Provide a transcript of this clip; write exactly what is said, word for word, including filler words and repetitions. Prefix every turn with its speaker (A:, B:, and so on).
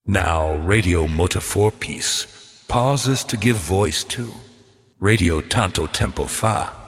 A: Now Radio Mota four-piece pauses to give voice to Radio Tanto Tempo Fa.